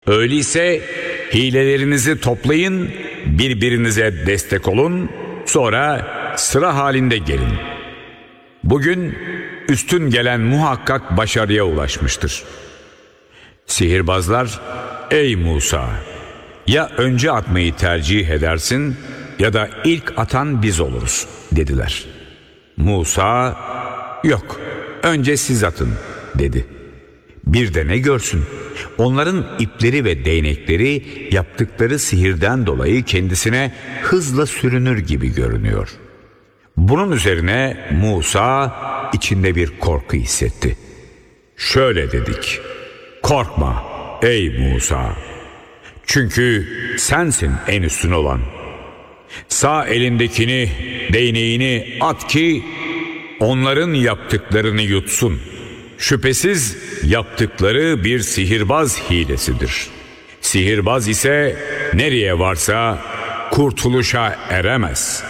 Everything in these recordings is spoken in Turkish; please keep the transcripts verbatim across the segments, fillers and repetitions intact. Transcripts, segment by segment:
Öyleyse hilelerinizi toplayın, birbirinize destek olun, sonra sıra halinde gelin. Bugün üstün gelen muhakkak başarıya ulaşmıştır. Sihirbazlar, ey Musa, ya önce atmayı tercih edersin ya da ilk atan biz oluruz dediler. Musa, yok, önce siz atın dedi. Bir de ne görsün? Onların ipleri ve değnekleri yaptıkları sihirden dolayı kendisine hızla sürünür gibi görünüyor. Bunun üzerine Musa içinde bir korku hissetti. Şöyle dedik: korkma ey Musa, çünkü sensin en üstün olan. Sağ elindekini, değneğini at ki onların yaptıklarını yutsun. Şüphesiz yaptıkları bir sihirbaz hilesidir. Sihirbaz ise nereye varsa kurtuluşa eremez.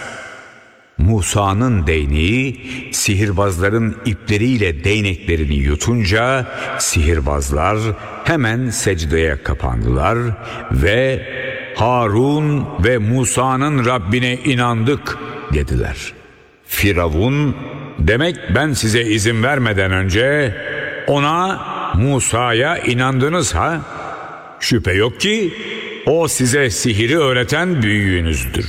Musa'nın değneği sihirbazların ipleriyle değneklerini yutunca sihirbazlar hemen secdeye kapandılar ve Harun ve Musa'nın Rabbine inandık dediler. Firavun, demek ben size izin vermeden önce ona, Musa'ya inandınız ha? Şüphe yok ki o size sihiri öğreten büyüğünüzdür.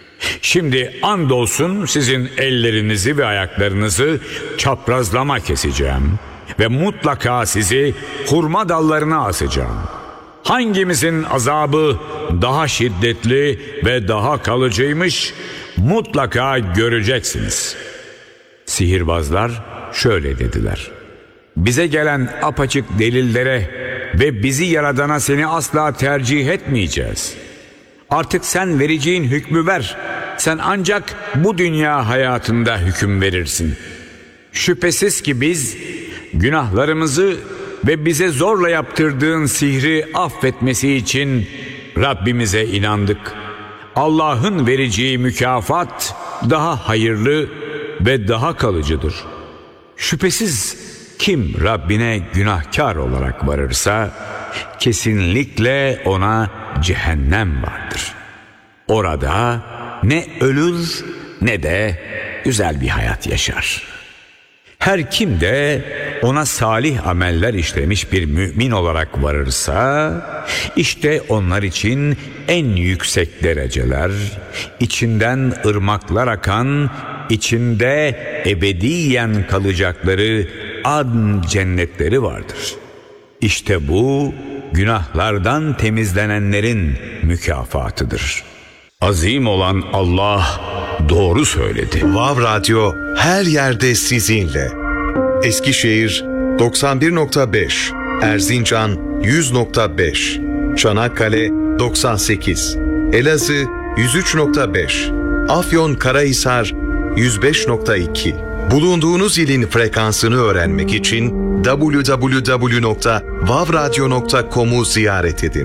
Şimdi andolsun sizin ellerinizi ve ayaklarınızı çaprazlama keseceğim ve mutlaka sizi hurma dallarına asacağım. Hangimizin azabı daha şiddetli ve daha kalıcıymış mutlaka göreceksiniz. Sihirbazlar şöyle dediler: bize gelen apaçık delillere ve bizi yaradana seni asla tercih etmeyeceğiz. Artık sen vereceğin hükmü ver. Sen ancak bu dünya hayatında hüküm verirsin. Şüphesiz ki biz günahlarımızı ve bize zorla yaptırdığın sihri affetmesi için Rabbimize inandık. Allah'ın vereceği mükafat daha hayırlı ve daha kalıcıdır. Şüphesiz kim Rabbine günahkar olarak varırsa kesinlikle ona cehennem vardır. Orada ne ölür ne de güzel bir hayat yaşar. Her kim de ona salih ameller işlemiş bir mümin olarak varırsa işte onlar için en yüksek dereceler, içinden ırmaklar akan, içinde ebediyen kalacakları adn cennetleri vardır. İşte bu günahlardan temizlenenlerin mükafatıdır. Azim olan Allah doğru söyledi. Vav Radyo her yerde sizinle. Eskişehir doksan bir nokta beş, Erzincan yüz nokta beş, Çanakkale doksan sekiz, Elazığ yüz üç nokta beş, Afyonkarahisar yüz beş nokta iki. Bulunduğunuz ilin frekansını öğrenmek için double-u double-u double-u nokta vav radyo nokta com'u ziyaret edin.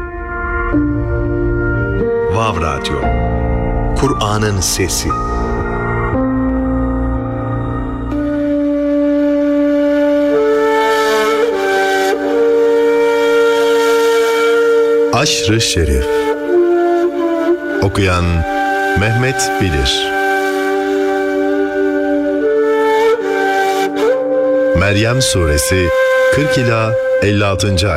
Vav Radyo, Kur'an'ın sesi. Aşr-ı Şerif. Okuyan Mehmet Bilir. Meryem Suresi kırk ila elli altıncı.